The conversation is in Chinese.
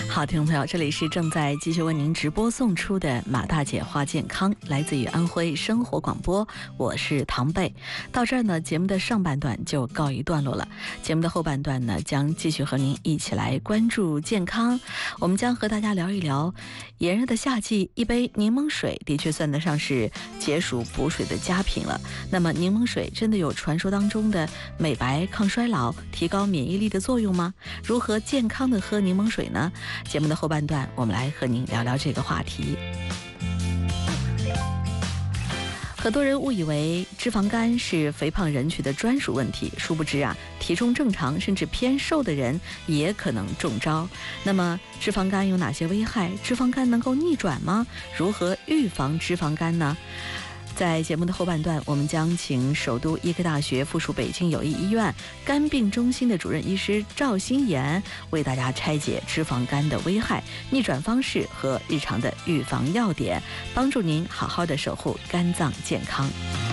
好，听众朋友，这里是正在继续为您直播送出的马大姐话健康，来自于安徽生活广播，我是唐贝。到这儿呢，节目的上半段就告一段落了。节目的后半段呢，将继续和您一起来关注健康。我们将和大家聊一聊，炎热的夏季，一杯柠檬水的确算得上是解暑补水的佳品了。那么，柠檬水真的有传说当中的美白、抗衰老、提高免疫力的作用吗？如何健康的喝柠檬水呢？节目的后半段，我们来和您聊聊这个话题。很多人误以为脂肪肝是肥胖人群的专属问题，殊不知啊，体重正常甚至偏瘦的人也可能中招。那么，脂肪肝有哪些危害？脂肪肝能够逆转吗？如何预防脂肪肝呢？在节目的后半段，我们将请首都医科大学附属北京友谊医院肝病中心的主任医师赵新妍为大家拆解脂肪肝的危害、逆转方式和日常的预防要点，帮助您好好的守护肝脏健康。